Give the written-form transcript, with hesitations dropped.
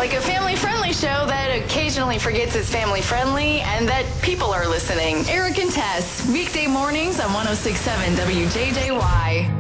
Like a family-friendly show that occasionally forgets it's family-friendly and that people are listening. Eric and Tess, weekday mornings on 106.7 WJJY.